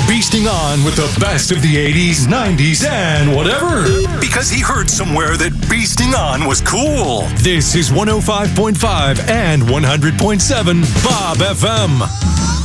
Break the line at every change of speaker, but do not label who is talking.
beasting on with the best of the 80s, 90s, and whatever.
Because he heard somewhere that beasting on was cool.
This is 105.5 and 100.7 Bob FM.